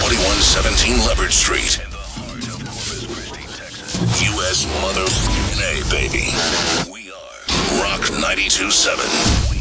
4117 Leopard Street. In the heart of Corpus Christi, Texas. U.S. Mother A, baby. We are Rock 92.7.